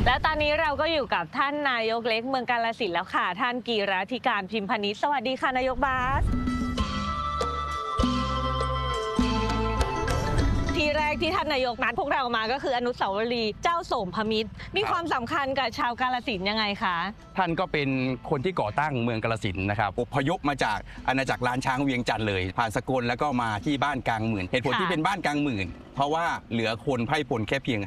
และตอนนี้เราก็อยู่กับท่านนายกเล็กเมืองกาฬสินธุ์แล้วค่ะท่านกีราธิการพิมพนิชสวัสดีค่ะนายกบาสที่แรกที่ท่านนายกนัดพวกเรามาก็คืออนุสาวรีย์เจ้าโสมพมิตรมีความสำคัญกับชาวกาฬสินธุ์ยังไงคะท่านก็เป็นคนที่ก่อตั้งเมืองกาฬสินธุ์นะครับอพยพมาจากอาณาจักรล้านช้างเวียงจันทร์เลยผ่านสกลแล้วก็มาที่บ้านกลางหมื่นเหตุผลที่เป็นบ้านกลางหมื่นเพราะว่าเหลือคนไพร่พลแค่เพียง